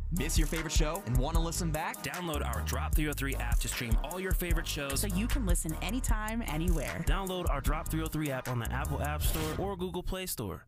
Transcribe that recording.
Miss your favorite show and want to listen back? Download our Drop 303 app to stream all your favorite shows so you can listen anytime, anywhere. Download our Drop 303 app on the Apple App Store or Google Play Store.